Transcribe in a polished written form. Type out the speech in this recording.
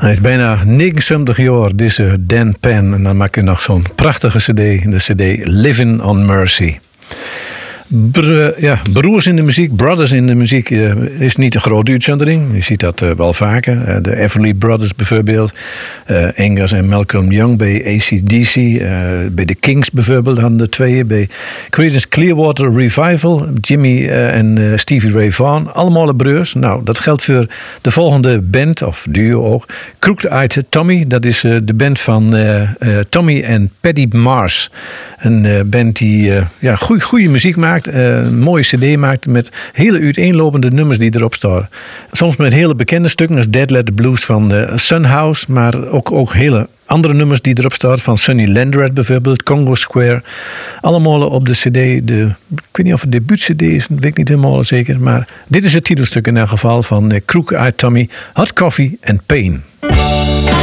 Hij is bijna 79 jaar, deze Dan Penn. En dan maak je nog zo'n prachtige cd, de cd Living on Mercy. Broers in de muziek, brothers in de muziek is niet een grote uitzondering. Je ziet dat wel vaker. De Everly Brothers bijvoorbeeld. Angus en Malcolm Young bij AC/DC. Bij de Kings bijvoorbeeld hadden de tweeën. Bij Creedence Clearwater Revival. Jimmy en Stevie Ray Vaughan. Allemaal de broers. Nou, dat geldt voor de volgende band, of duo ook. Crooked-Eyed Tommy. Dat is de band van Tommy en Paddy Mars. Een band die goede muziek maakt. Een mooie cd maakt met hele uiteenlopende nummers die erop staan. Soms met hele bekende stukken als Dead Let the Blues van Sunhouse. Maar ook hele andere nummers die erop staan. Van Sonny Landreth bijvoorbeeld, Congo Square. Allemaal op de cd. Ik weet niet of het debuut-cd is, dat weet ik niet helemaal zeker. Maar dit is het titelstuk in elk geval van Crooked-Eyed Tommy. Hot Coffee and Pain.